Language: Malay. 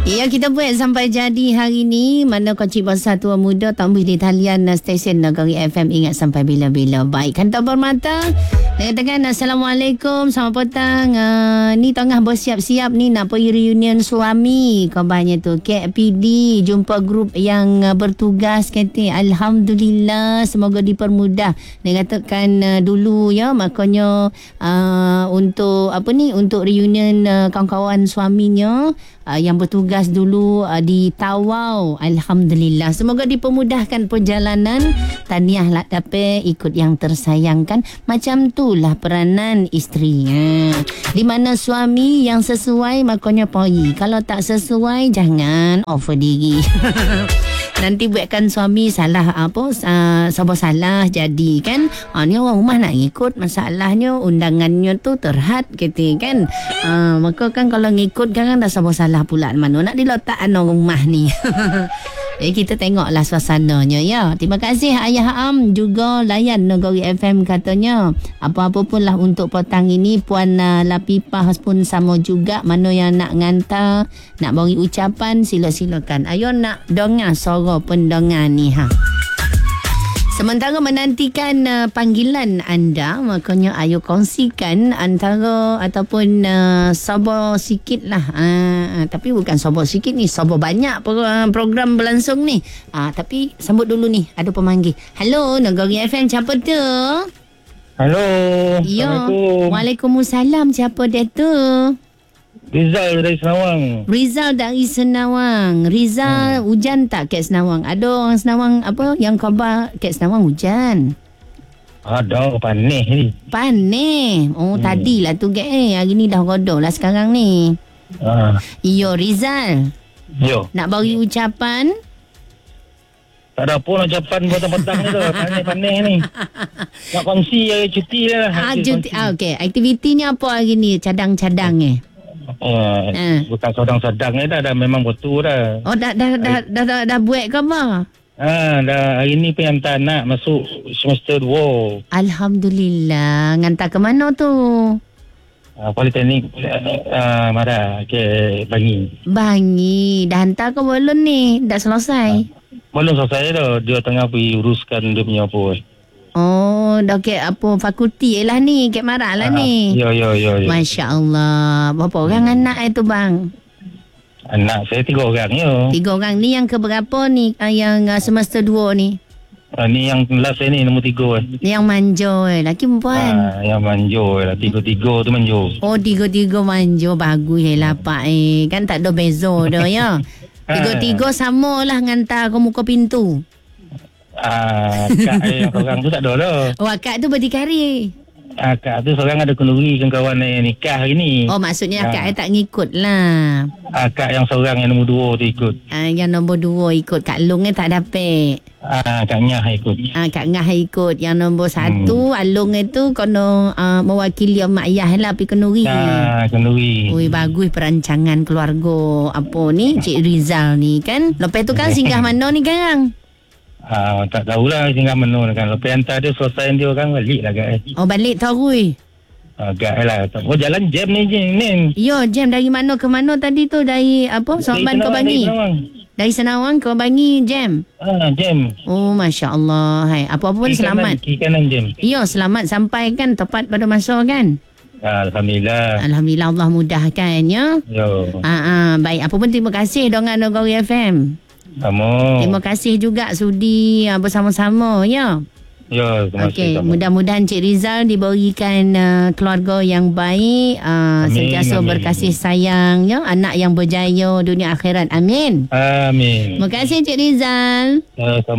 Ya, kita buat sampai jadi hari ni. Mana kocik besar tua muda tambah di talian stesen Negeri FM. Ingat sampai bila-bila. Baik, Kantor Permata katakan Assalamualaikum, selamat petang. Ni tengah bersiap-siap ni nak pergi reunion suami. Kabarnya tu KPD jumpa grup yang bertugas kata Alhamdulillah, semoga dipermudah. Dia katakan dulu ya, makanya untuk apa ni, untuk reunion kawan-kawan suaminya yang bertugas dulu di Tawau. Alhamdulillah, semoga dipermudahkan perjalanan. Tahniah lah dapat ikut yang tersayangkan. Macam itulah peranan isteri. Di mana suami yang sesuai makanya pergi. Kalau tak sesuai jangan offer diri. Nanti buatkan suami salah sabar salah jadi kan. Ni orang rumah nak ikut, masalahnya undangannya tu terhad gitu kan. Maka kan kalau ngikut kan dah sabar salah pula mana nak diletak orang rumah ni. Kita tengoklah suasananya ya. Terima kasih Ayah Am juga layan Negeri FM katanya. Apa-apa pun lah untuk petang ini. Puan Lapipah pun sama juga. Mana yang nak ngantar, nak bagi ucapan, sila-silakan. Ayo nak dengar suara pendengar ni ha. Sementara menantikan panggilan anda, makanya ayo kongsikan antara ataupun sabar sikit lah. Tapi bukan sabar sikit ni, sabar banyak program berlangsung ni. Tapi sambut dulu ni, ada pemanggil. Hello, Negeri FM, siapa tu? Halo, Assalamualaikum. Waalaikumsalam, siapa dia tu? Rizal dari Senawang. Rizal dari Senawang. Rizal, hujan tak kat Senawang? Ada orang Senawang apa yang khabar kat Senawang hujan? Ada, panih ni. Panih. Tadilah tu kat hari ni dah redha lah sekarang ni. Iyo, Rizal. Yo. Nak bagi ucapan? Tak ada pun ucapan petang-petang ni tu. Panih ni. Nak kongsi cuti lah. Cuti. Okey. Aktivitinya apa hari ni? Cadang-cadang Bukan sedang-sedang ni dah memang betul dah. Oh, dah buat ke apa? Dah hari ni pengantar nak masuk semester 2. Alhamdulillah. Ngantar ke mana tu? Politeknik Mara ke Bangi. Dah hantar ke belum ni? Dah selesai? Belum selesai dah. Dia tengah pergi uruskan dia punya apa. Oh, dah ke apa fakulti lah ni, ke Marak lah ni. Ya. Masya Allah. Berapa orang anak itu bang? Anak saya 3 orang ya. 3 orang ni yang keberapa ni? Yang semester 2 ni? Ni yang last ni nombor 3 Yang manjo laki perempuan? Yang manjo lah. 3 tu manjo. Oh, 3 manjo. Bagus lapak kan tak ada beza dah ya. 3 sama lah ngantar ke muka pintu. Kak yang seorang tu tak ada dah. Oh, akak tu berdikari. Kak tu seorang ada kenduri dengan kawan yang nikah hari ni. Oh, maksudnya akak tak ngikut lah. Kak yang seorang yang nombor 2 tu ikut. Yang nombor 2 ikut. Kak Long tak dapat. Kak Ngah ikut. Kak Ngah ikut. Yang nombor 1 Alung itu kena mewakili mak ayah lah pergi kenduri. Kenduri. Ui, bagus perancangan keluarga apa ni Cik Rizal ni kan. Lepas tu kan singgah mana ni kan? Tak tahulah singgah mana kan. Lepas hantar dia selesai dia kan balik lah Kak. Oh, balik Torui. Kak lah. Oh, jalan jam ni. Yo, jam dari mana ke mana tadi tu? Dari apa? Sorban ke Bangi? Dari Senawang ke Bangi jam? Jam. Oh, Masya Allah. Hai, apa-apa pun selamat. Kiri kanan jam. Yo, selamat sampai kan tepat pada masa kan? Alhamdulillah. Alhamdulillah, Allah mudahkan ya. Yo. Baik, apa pun terima kasih dengan Negeri FM. Terima kasih juga sudi bersama-sama ya. Ya, terima kasih. Mudah-mudahan Cik Rizal diberikan keluarga yang baik, sentiasa berkasih sayang ya, anak yang berjaya dunia akhirat. Amin. Amin. Terima kasih Cik Rizal.